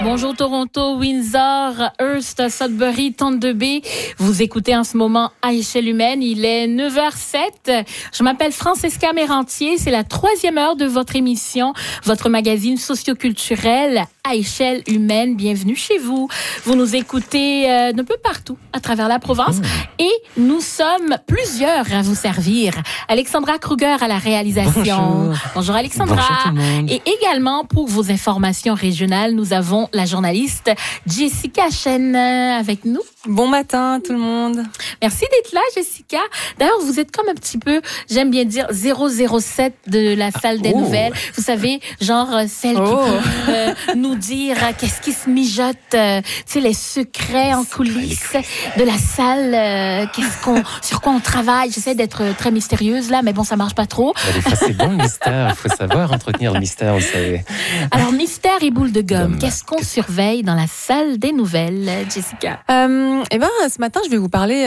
Bonjour Toronto, Windsor, Hearst, Sudbury, Thunder Bay. Vous écoutez en ce moment à échelle humaine. Il est 9h07. Je m'appelle Francesca Mérantier. C'est la 3e heure de votre émission, votre magazine socioculturel à échelle humaine. Bienvenue chez vous. Vous nous écoutez d'un peu partout à travers la province et nous sommes plusieurs à vous servir. Alexandra Kruger à la réalisation. Bonjour Alexandra. Bonjour tout le monde. Et également pour vos informations régionales, nous avons la journaliste Jessica Chen avec nous. Bon matin tout le monde. Merci d'être là Jessica. D'ailleurs, vous êtes comme un petit peu, j'aime bien dire 007 de la salle des nouvelles. Vous savez, genre celle qui peut nous dire qu'est-ce qui se mijote, tu sais, les secrets en coulisses de la salle, sur quoi on travaille. J'essaie d'être très mystérieuse là, mais bon, ça marche pas trop. C'est bon le mystère, il faut savoir entretenir le mystère, vous savez. Alors, mystère et boule de gomme, qu'est-ce qu'on surveille dans la salle des nouvelles, Jessica? Ce matin, je vais vous parler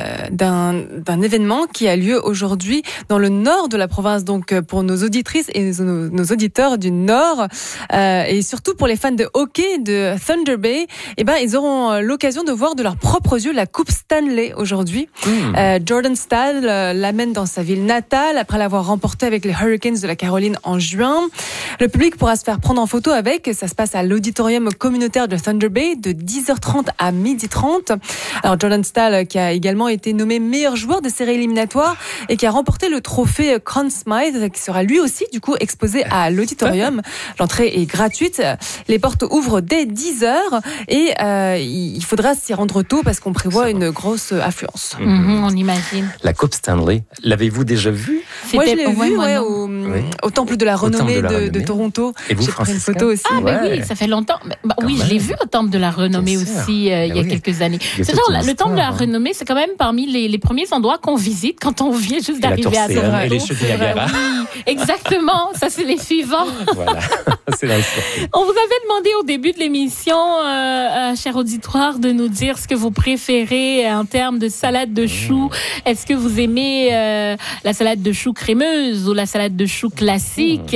d'un événement qui a lieu aujourd'hui dans le nord de la province. Donc, pour nos auditrices et nos auditeurs du nord, et surtout pour les fans de hockey de Thunder Bay, ils auront l'occasion de voir de leurs propres yeux la Coupe Stanley aujourd'hui. Jordan Staal l'amène dans sa ville natale après l'avoir remportée avec les Hurricanes de la Caroline en juin. Le public pourra se faire prendre en photo avec. Ça se passe à l'auditorium communautaire de Thunder Bay de 10h30 à 12h30. Alors Jordan Staal qui a également été nommé meilleur joueur de série éliminatoire et qui a remporté le trophée Conn Smythe qui sera lui aussi du coup exposé à l'auditorium. L'entrée est gratuite. Les portes ouvrent dès 10h et il faudra s'y rendre tôt parce qu'on prévoit une grosse affluence. On imagine. La Coupe Stanley, l'avez-vous déjà vue? Moi je l'ai vue au Temple de la Renommée de Toronto. Et vous, j'ai pris une photo aussi. Ah oui, ça fait longtemps. Oui, je l'ai vu au Temple de la Renommée aussi il y a quelques années. C'est genre, le Temple de la Renommée, c'est quand même parmi les premiers endroits qu'on visite quand on vient juste d'arriver à Toronto. Et les chutes de Niagara. Oui, exactement. Ça, c'est les suivants. Voilà, c'est la surprise. On vous avait demandé au début de l'émission, cher auditoire, de nous dire ce que vous préférez en termes de salade de choux. Est-ce que vous aimez la salade de choux crémeuse ou la salade de choux classique,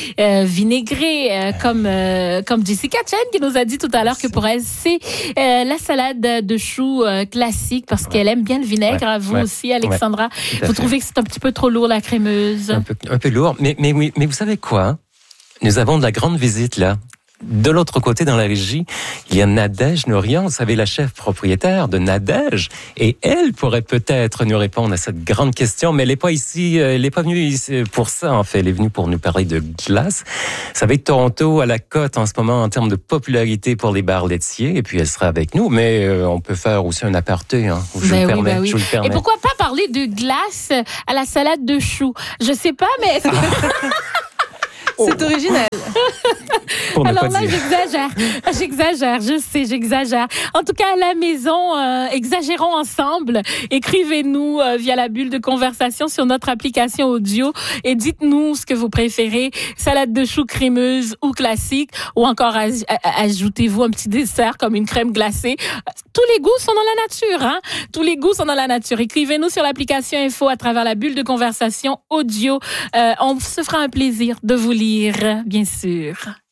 vinaigrée, comme Jessica Chen qui nous a dit tout à l'heure que pour elle, c'est la salade de choux classique parce qu'elle aime bien le vinaigre. Vous aussi, Alexandra. Vous trouvez que c'est un petit peu trop lourd, la crémeuse? Un peu lourd. Mais oui, mais vous savez quoi? Nous avons de la grande visite là. De l'autre côté, dans la régie, il y a Nadège Nourian, vous savez, la chef propriétaire de Nadège. Et elle pourrait peut-être nous répondre à cette grande question, mais elle n'est pas ici, elle n'est pas venue ici pour ça, en fait. Elle est venue pour nous parler de glace. Vous savez, Toronto à la cote en ce moment en termes de popularité pour les bars laitiers, et puis elle sera avec nous, mais on peut faire aussi un aparté, hein. Je vous le permets. Et pourquoi pas parler de glace à la salade de choux? Je sais pas, mais est-ce que... C'est original. Alors là, j'exagère, je sais, j'exagère. En tout cas, à la maison, exagérons ensemble. Écrivez-nous via la bulle de conversation sur notre application audio et dites-nous ce que vous préférez, salade de choux crémeuse ou classique, ou encore ajoutez-vous un petit dessert comme une crème glacée. Tous les goûts sont dans la nature, hein? Tous les goûts sont dans la nature. Écrivez-nous sur l'application info à travers la bulle de conversation audio. On se fera un plaisir de vous lire, bien sûr.